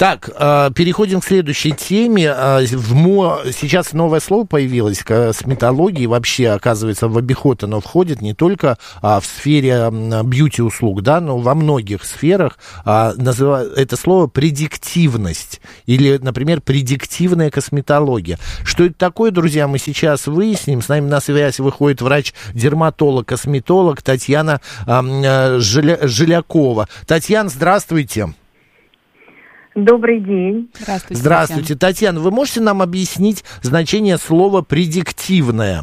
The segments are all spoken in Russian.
Так, переходим к следующей теме. Сейчас новое слово появилось, косметология, вообще, оказывается, в обиход оно входит не только в сфере бьюти-услуг, да, но во многих сферах. Это слово предиктивность или, например, предиктивная косметология. Что это такое, друзья, мы сейчас выясним. С нами на связь выходит врач-дерматолог-косметолог Татьяна Жилякова. Татьяна, здравствуйте. Добрый день. Здравствуйте. Здравствуйте, Татьяна. Вы можете нам объяснить значение слова «предиктивная»?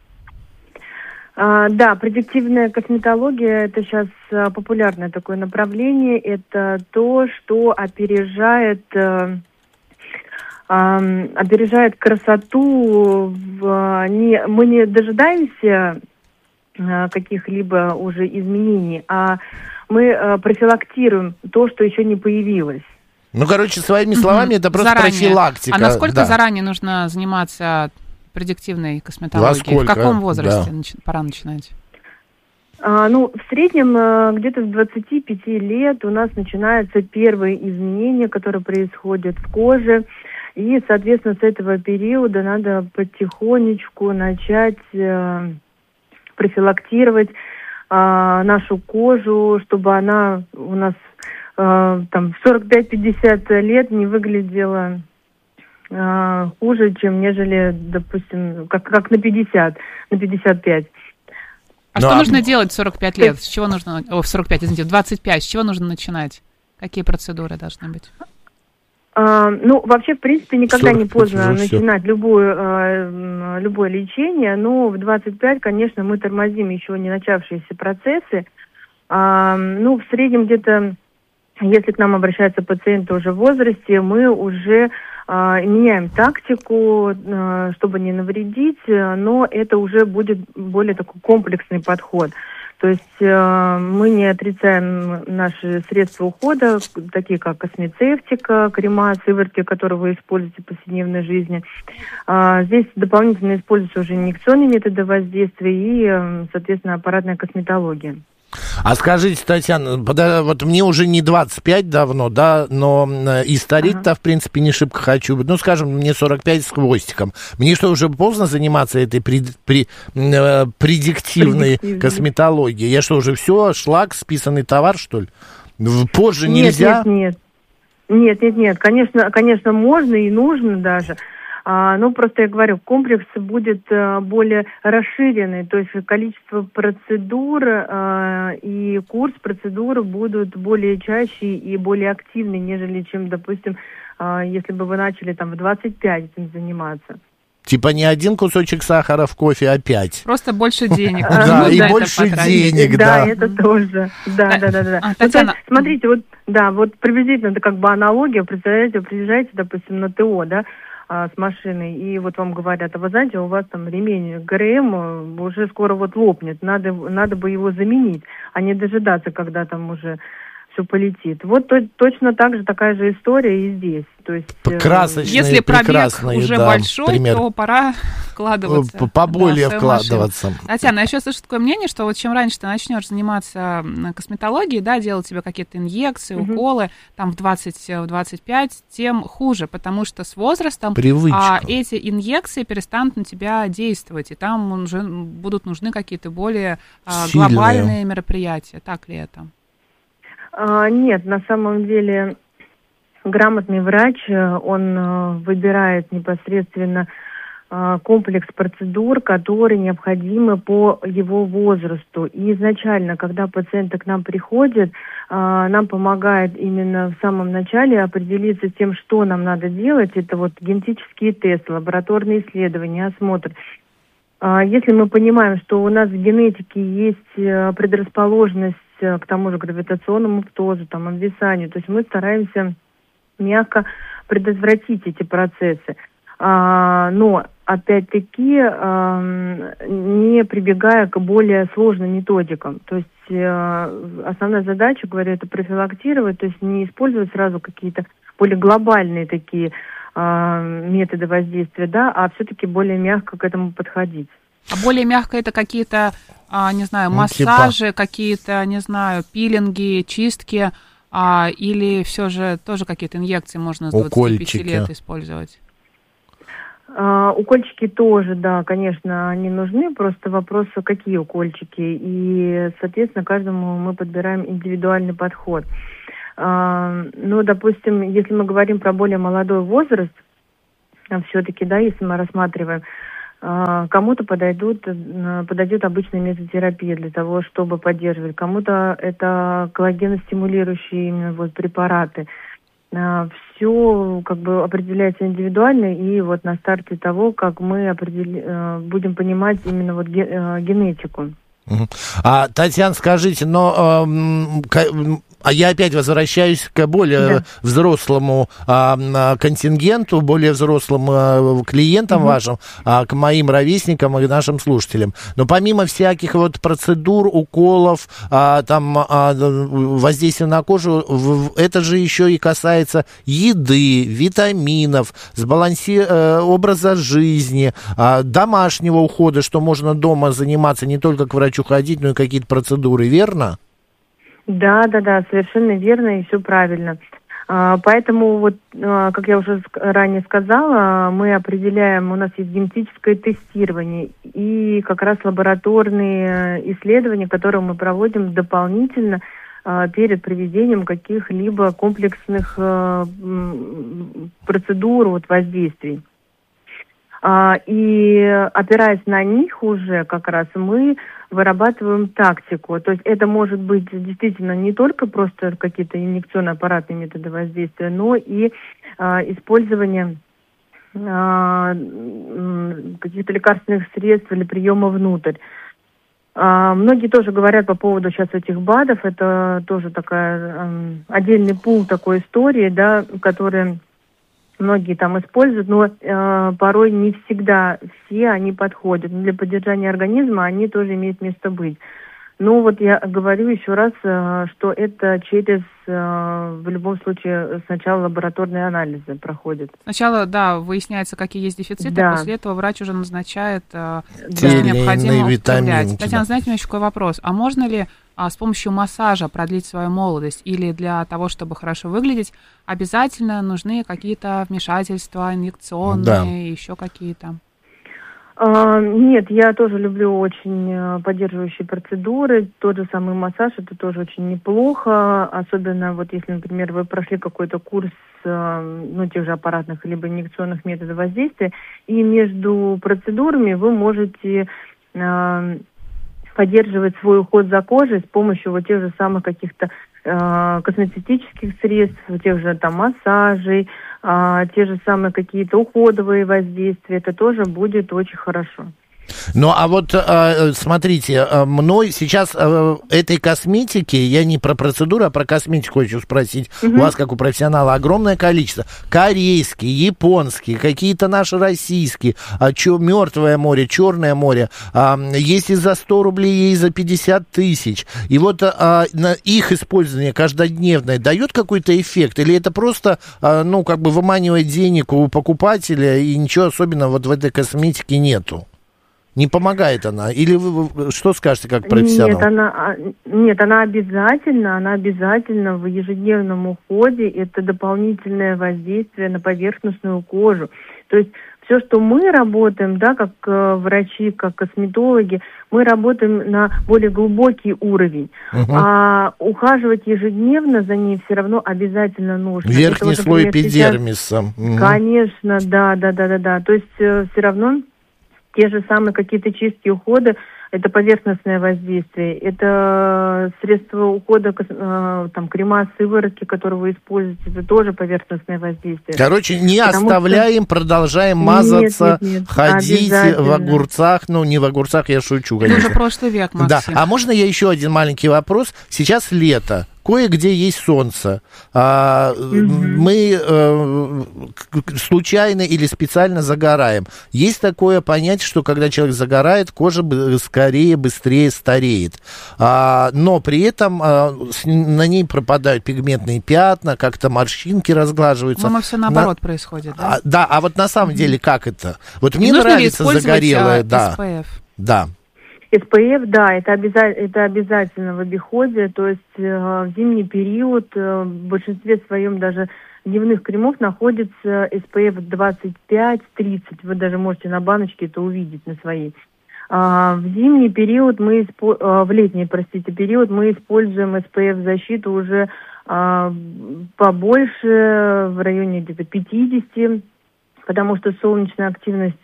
Да, предиктивная косметология – это сейчас популярное такое направление. Это то, что опережает красоту. Мы не дожидаемся каких-либо уже изменений, а мы профилактируем то, что еще не появилось. Ну, короче, своими словами, это просто профилактика. А насколько заранее нужно заниматься предиктивной косметологией? Во сколько? В каком возрасте пора начинать? В среднем где-то с 25 лет у нас начинаются первые изменения, которые происходят в коже. И, соответственно, с этого периода надо потихонечку начать профилактировать нашу кожу, чтобы она у нас в 45-50 лет не выглядела хуже, чем нежели, допустим, как на 50, на 55. Что нужно делать в 45 лет? С чего нужно... в 45, извините, в 25. С чего нужно начинать? Какие процедуры должны быть? Вообще, в принципе, никогда не поздно начинать все. любое лечение, но в 25, конечно, мы тормозим еще не начавшиеся процессы. В среднем где-то, если к нам обращаются пациенты уже в возрасте, мы уже меняем тактику, чтобы не навредить, но это уже будет более такой комплексный подход. То есть мы не отрицаем наши средства ухода, такие как космецевтика, крема, сыворотки, которые вы используете в повседневной жизни. Здесь дополнительно используются уже инъекционные методы воздействия и, соответственно, аппаратная косметология. А скажите, Татьяна, вот мне уже не 25 давно, да, но и стареть-то, в принципе, не шибко хочу. Ну, скажем, мне 45 с хвостиком. Мне что, уже поздно заниматься этой предиктивной косметологией? Я что, уже все, шлак, списанный товар, что ли? Позже нельзя? Нет. Конечно, можно и нужно даже. Просто я говорю, комплекс будет более расширенный, то есть количество процедур и курс процедур будут более чаще и более активны, нежели чем, допустим, если бы вы начали в 25 этим заниматься. Типа не один кусочек сахара в кофе, а 5. Просто больше денег. Да, и больше денег, да. Да, это тоже. Да. Татьяна... Смотрите, вот приблизительно это как бы аналогия. Представляете, вы приезжаете, допустим, на ТО, да, с машиной, и вот вам говорят, вы знаете, у вас там ремень ГРМ уже скоро лопнет, надо бы его заменить, а не дожидаться, когда там уже все полетит. Вот точно так же такая же история и здесь. То есть, красочный, если пробег уже большой, пример. То пора вкладываться. Поболее вкладываться. Машину. Татьяна, я еще слышу такое мнение, что вот чем раньше ты начнешь заниматься косметологией, да, делать себе какие-то инъекции, уколы, там в 20-25, тем хуже, потому что с возрастом эти инъекции перестанут на тебя действовать, и там уже будут нужны какие-то более глобальные мероприятия. Так ли это? Нет, на самом деле грамотный врач, он выбирает непосредственно комплекс процедур, которые необходимы по его возрасту. И изначально, когда пациенты к нам приходят, нам помогает именно в самом начале определиться с тем, что нам надо делать. Это генетические тесты, лабораторные исследования, осмотр. Если мы понимаем, что у нас в генетике есть предрасположенность к тому же гравитационному птозу, обвисанию, то есть мы стараемся мягко предотвратить эти процессы. Но, опять-таки, не прибегая к более сложным методикам. То есть основная задача, говорю, это профилактировать, то есть не использовать сразу какие-то более глобальные такие методы воздействия, да, а все-таки более мягко к этому подходить. А более мягко это какие-то, массажи, какие-то, пилинги, чистки, или все же тоже какие-то инъекции можно с 25 лет использовать? Укольчики тоже, да, конечно, они нужны, просто вопрос, какие укольчики, и, соответственно, каждому мы подбираем индивидуальный подход. Ну, допустим, если мы говорим про более молодой возраст, все-таки, да, если мы рассматриваем, кому-то подойдет обычная мезотерапия для того, чтобы поддерживать, кому-то это коллагеностимулирующие именно вот препараты. Все как бы определяется индивидуально, и вот на старте того, как мы будем понимать именно вот генетику. Татьяна, скажите, но я опять возвращаюсь к более взрослому контингенту, более взрослым клиентам вашим, к моим ровесникам и нашим слушателям. Но помимо всяких вот процедур, уколов, воздействия на кожу, это же еще и касается еды, витаминов, образа жизни, домашнего ухода, что можно дома заниматься, не только к врачу ходить, но и какие-то процедуры, верно? Да, совершенно верно и все правильно. Поэтому, вот, как я уже ранее сказала, мы определяем, у нас есть генетическое тестирование и как раз лабораторные исследования, которые мы проводим дополнительно перед проведением каких-либо комплексных процедур, вот, воздействий. И опираясь на них уже как раз мы вырабатываем тактику. То есть это может быть действительно не только просто какие-то инъекционно-аппаратные методы воздействия, но и использование каких-то лекарственных средств или приема внутрь. Многие тоже говорят по поводу сейчас этих БАДов. Это тоже такая отдельный пул такой истории, да, которые многие там используют, но порой не всегда все они подходят. Но для поддержания организма они тоже имеют место быть. Ну вот я говорю еще раз, что это через, в любом случае, сначала лабораторные анализы проходят. Сначала, да, выясняется, какие есть дефициты, а после этого врач уже назначает все необходимое употреблять. Татьяна, знаете, у меня еще такой вопрос. А можно ли с помощью массажа продлить свою молодость? Или для того, чтобы хорошо выглядеть, обязательно нужны какие-то вмешательства инъекционные, еще какие-то? Нет, я тоже люблю очень поддерживающие процедуры. Тот же самый массаж, это тоже очень неплохо. Особенно вот если, например, вы прошли какой-то курс тех же аппаратных либо инъекционных методов воздействия, и между процедурами вы можете поддерживать свой уход за кожей с помощью вот тех же самых каких-то косметических средств, тех же там массажей, те же самые какие-то уходовые воздействия. Это тоже будет очень хорошо. Ну, а вот смотрите, мной сейчас этой косметики, я не про процедуру, а про косметику хочу спросить, у вас, как у профессионала, огромное количество. Корейские, японские, какие-то наши российские, Мертвое море, Черное море, есть и за 100 рублей, и за 50 тысяч. И вот их использование каждодневное дает какой-то эффект? Или это просто, выманивает денег у покупателя, и ничего особенного вот в этой косметике нету? Не помогает она? Или вы что скажете как профессионал? Нет, она обязательно в ежедневном уходе. Это дополнительное воздействие на поверхностную кожу. То есть все, что мы работаем, да, как врачи, как косметологи, мы работаем на более глубокий уровень. А ухаживать ежедневно за ней все равно обязательно нужно. Верхний слой эпидермиса. Конечно, да. То есть все равно те же самые какие-то чистки, уходы, это поверхностное воздействие, это средства ухода, крема, сыворотки, которые вы используете, это тоже поверхностное воздействие. Короче, не оставляем, продолжаем мазаться, ходить в огурцах, не в огурцах, я шучу, конечно. Это уже прошлый век, Максим. Да. А можно я еще один маленький вопрос? Сейчас лето. Кое-где есть солнце. Мы случайно или специально загораем. Есть такое понятие, что когда человек загорает, кожа быстрее стареет. Но при этом на ней пропадают пигментные пятна, как-то морщинки разглаживаются. По-моему, все наоборот происходит, да? Да, а вот на самом деле как это? Вот мне нравится загорелая, да. SPF? Да. СПФ, да, это обязательно в обиходе, то есть в зимний период в большинстве своем даже дневных кремов находится SPF 25-30. Вы даже можете на баночке это увидеть на своей. В зимний период в летний, период мы используем SPF защиту уже побольше, в районе где-то 50, потому что солнечная активность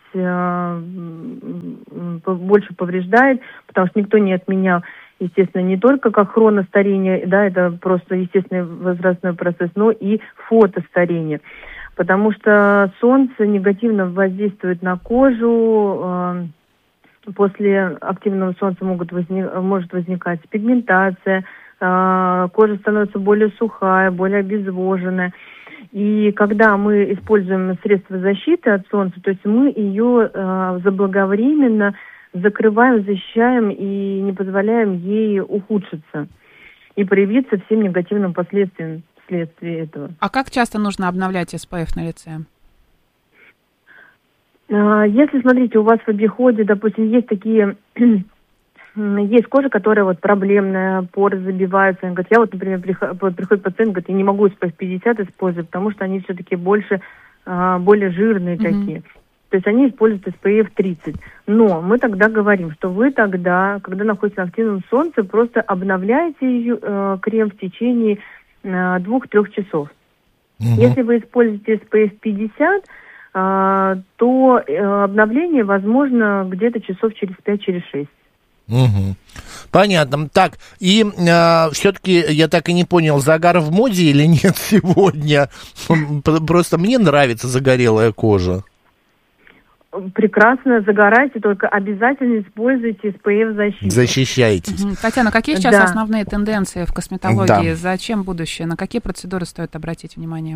больше повреждает, потому что никто не отменял, естественно, не только как хроностарение, да, это просто естественный возрастной процесс, но и фотостарение. Потому что солнце негативно воздействует на кожу, после активного солнца может возникать пигментация, кожа становится более сухая, более обезвоженная. И когда мы используем средства защиты от солнца, то есть мы ее заблаговременно закрываем, защищаем и не позволяем ей ухудшиться и проявиться всем негативным последствиям вследствие этого. А как часто нужно обновлять SPF на лице? Если, смотрите, у вас в обиходе, допустим, есть кожа, которая вот проблемная, поры забиваются. Она говорит, я вот, например, приходит пациент, говорит, я не могу SPF 50 использовать, потому что они все-таки более жирные такие. То есть они используют SPF 30. Но мы тогда говорим, что вы тогда, когда находитесь на активном солнце, просто обновляете крем в течение 2-3 часов. Если вы используете SPF 50, то обновление возможно где-то часов через 5-6. Понятно. Так, и все-таки я так и не понял, загар в моде или нет сегодня? Просто мне нравится загорелая кожа. Прекрасно, загорайте, только обязательно используйте SPF-защиту. Защищайтесь. Татьяна, какие сейчас основные тенденции в косметологии? Да. Зачем будущее? На какие процедуры стоит обратить внимание?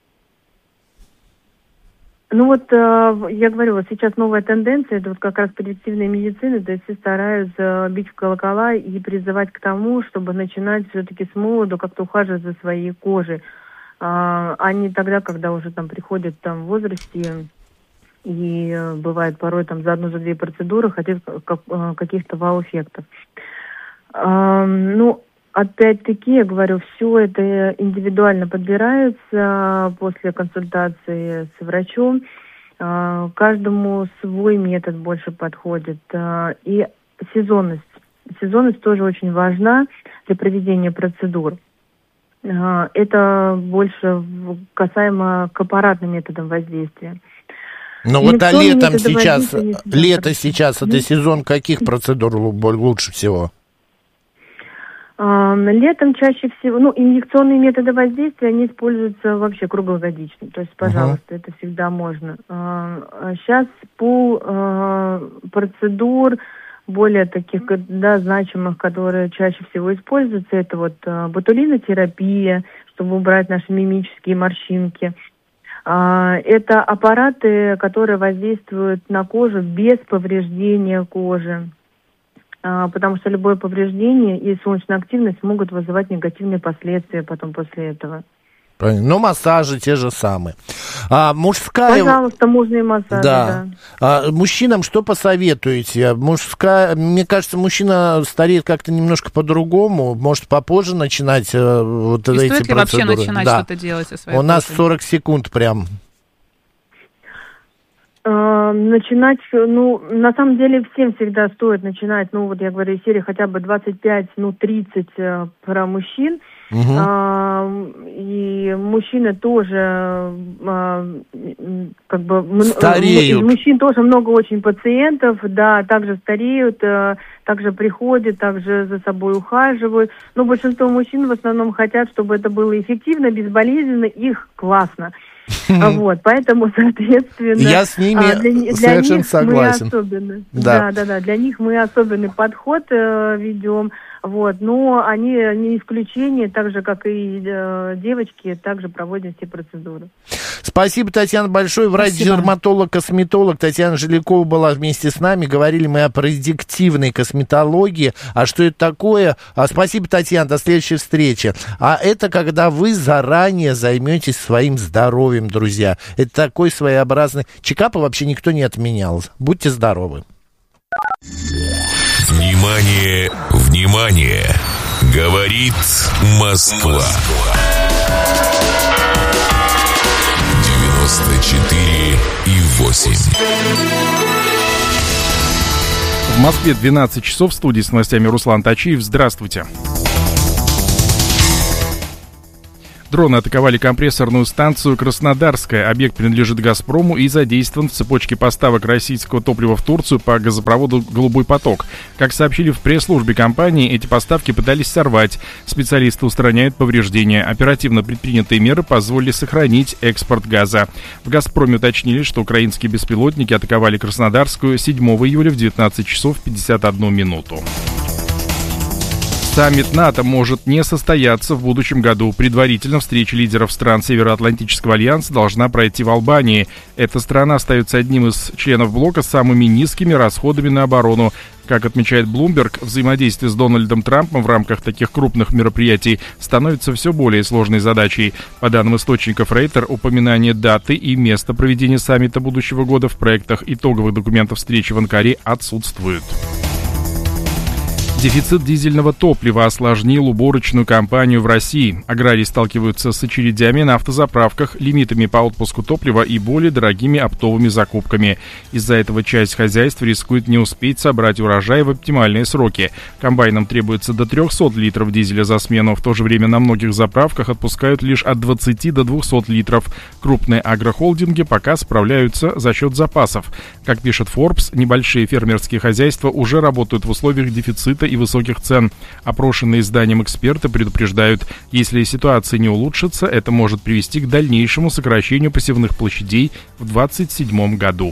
Ну вот, я говорю, вот сейчас новая тенденция, это вот как раз превентивная медицина, то есть все стараются бить в колокола и призывать к тому, чтобы начинать все-таки с молоду как-то ухаживать за своей кожей, а не тогда, когда уже там приходят там в возрасте и бывает порой там за 1-2 процедуры хотят каких-то вау-эффектов. Ну, опять-таки, я говорю, все это индивидуально подбирается после консультации с врачом. Каждому свой метод больше подходит. И сезонность. Сезонность тоже очень важна для проведения процедур. Это больше касаемо к аппаратным методам воздействия. Ну вот лето сейчас, это сезон каких процедур лучше всего? Летом чаще всего, инъекционные методы воздействия, они используются вообще круглогодично. То есть, пожалуйста, это всегда можно. Сейчас процедур более таких, значимых, которые чаще всего используются, это вот ботулинотерапия, чтобы убрать наши мимические морщинки. Это аппараты, которые воздействуют на кожу без повреждения кожи. Потому что любое повреждение и солнечная активность могут вызывать негативные последствия потом после этого. Но массажи те же самые. Мужская... Пожалуйста, можно и массажи, да. Мужчинам что посоветуете? Мне кажется, мужчина стареет как-то немножко по-другому. Может, попозже начинать эти процедуры? Стоит ли вообще начинать что-то делать со своей кожей? У нас 40 секунд прям. Начинать, на самом деле всем всегда стоит начинать, я говорю, из серии хотя бы 25-30 про мужчин. И мужчины тоже стареют. Из мужчин тоже много очень пациентов, да, также стареют, также приходят, также за собой ухаживают. Но большинство мужчин в основном хотят, чтобы это было эффективно, безболезненно, их классно. Поэтому, соответственно, я с ними совершенно согласен. Для них мы особенный подход ведем. Но они не исключение, так же, как и девочки, также проводят все процедуры. Спасибо, Татьяна, большое. Врач-дерматолог, косметолог Татьяна Жилякова была вместе с нами. Говорили мы о предиктивной косметологии. А что это такое? Спасибо, Татьяна, до следующей встречи. А это когда вы заранее займетесь своим здоровьем, друзья. Это такой своеобразный... Чекапы вообще никто не отменял. Будьте здоровы. Внимание, внимание! Говорит Москва. 94,8. В Москве 12 часов, в студии с новостями Руслан Тачиев. Здравствуйте. Дроны атаковали компрессорную станцию «Краснодарская». Объект принадлежит «Газпрому» и задействован в цепочке поставок российского топлива в Турцию по газопроводу «Голубой поток». Как сообщили в пресс-службе компании, эти поставки пытались сорвать. Специалисты устраняют повреждения. Оперативно предпринятые меры позволили сохранить экспорт газа. В «Газпроме» уточнили, что украинские беспилотники атаковали Краснодарскую 7 июля в 19 часов 51 минуту. Саммит НАТО может не состояться в будущем году. Предварительно встреча лидеров стран Североатлантического альянса должна пройти в Албании. Эта страна остается одним из членов блока с самыми низкими расходами на оборону. Как отмечает Bloomberg, взаимодействие с Дональдом Трампом в рамках таких крупных мероприятий становится все более сложной задачей. По данным источников Рейтер, упоминание даты и места проведения саммита будущего года в проектах итоговых документов встречи в Анкаре отсутствуют. Дефицит дизельного топлива осложнил уборочную кампанию в России. Аграрии сталкиваются с очередями на автозаправках, лимитами по отпуску топлива и более дорогими оптовыми закупками. Из-за этого часть хозяйств рискует не успеть собрать урожай в оптимальные сроки. Комбайнам требуется до 300 литров дизеля за смену. В то же время на многих заправках отпускают лишь от 20 до 200 литров. Крупные агрохолдинги пока справляются за счет запасов. Как пишет Forbes, небольшие фермерские хозяйства уже работают в условиях дефицита и высоких цен. Опрошенные изданием эксперты предупреждают, если ситуация не улучшится, это может привести к дальнейшему сокращению посевных площадей в 2027 году.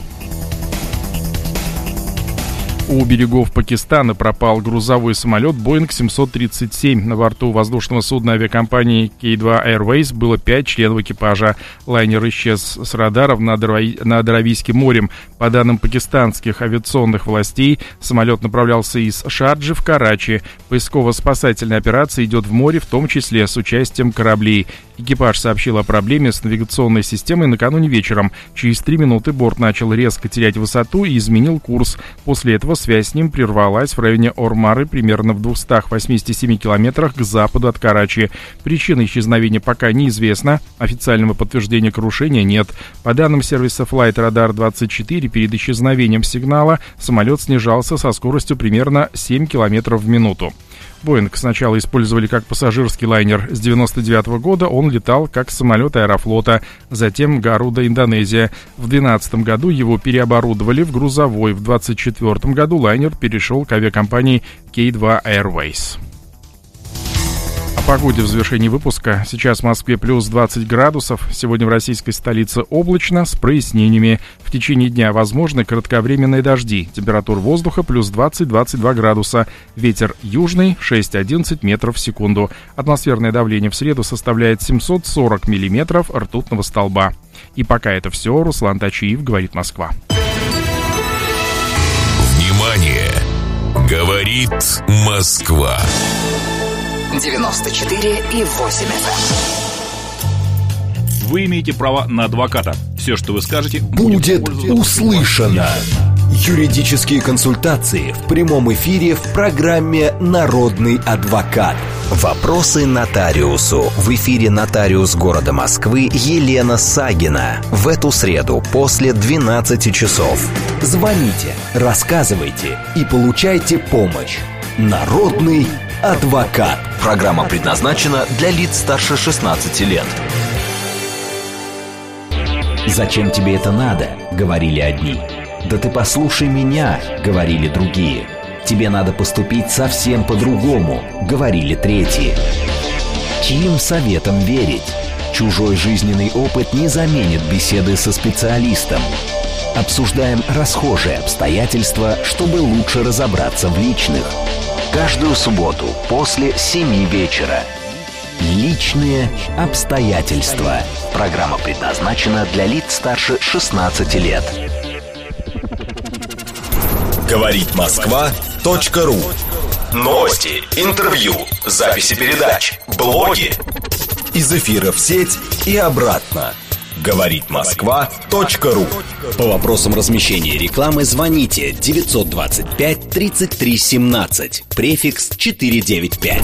У берегов Пакистана пропал грузовой самолет Boeing 737. На борту воздушного судна авиакомпании K2 Airways было 5 членов экипажа. Лайнер исчез с радаров над Аравийским морем. По данным пакистанских авиационных властей, самолет направлялся из Шарджи в Карачи. Поисково-спасательная операция идет в море, в том числе с участием кораблей. Экипаж сообщил о проблеме с навигационной системой накануне вечером. Через 3 минуты борт начал резко терять высоту и изменил курс. После этого связь с ним прервалась в районе Ормары, примерно в 287 километрах к западу от Карачи. Причина исчезновения пока неизвестна. Официального подтверждения крушения нет. По данным сервиса Flight Radar 24, перед исчезновением сигнала самолет снижался со скоростью примерно 7 километров в минуту. Боинг сначала использовали как пассажирский лайнер. С 1999 года он летал как самолет Аэрофлота, затем Гаруда, Индонезия. В 2012 году его переоборудовали в грузовой. В 2024 году лайнер перешел к авиакомпании K2 Airways. О погоде в завершении выпуска. Сейчас в Москве плюс 20 градусов. Сегодня в российской столице облачно с прояснениями. В течение дня возможны кратковременные дожди. Температура воздуха плюс 20-22 градуса. Ветер южный 6-11 метров в секунду. Атмосферное давление в среду составляет 740 миллиметров ртутного столба. И пока это все. Руслан Тачиев, говорит Москва. Внимание! Говорит Москва. 94,8 FM. Вы имеете право на адвоката. Все, что вы скажете, будет услышано. Юридические консультации в прямом эфире в программе «Народный адвокат». Вопросы нотариусу. В эфире нотариус города Москвы Елена Сагина. В эту среду после 12 часов. Звоните, рассказывайте и получайте помощь. «Народный адвокат». Программа предназначена для лиц старше 16 лет. «Зачем тебе это надо?» — говорили одни. «Да ты послушай меня», — говорили другие. «Тебе надо поступить совсем по-другому», — говорили третьи. Чьим советам верить? Чужой жизненный опыт не заменит беседы со специалистом. Обсуждаем расхожие обстоятельства, чтобы лучше разобраться в личных. Каждую субботу после 7 вечера. Личные обстоятельства. Программа предназначена для лиц старше 16 лет. Говорит Москва.ру. Новости, интервью, записи передач, блоги. Из эфира в сеть и обратно. говоритмосква.ру. По вопросам размещения рекламы звоните 925 33 17, префикс 495.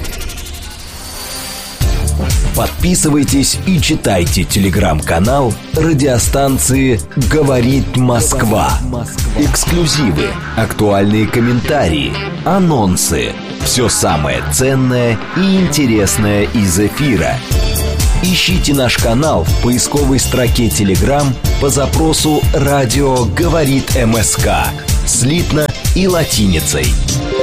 Подписывайтесь и читайте телеграм-канал радиостанции «Говорит Москва». Эксклюзивы, актуальные комментарии, анонсы. Все самое ценное и интересное из эфира. Ищите наш канал в поисковой строке Telegram по запросу «Радио говорит МСК» слитно и латиницей.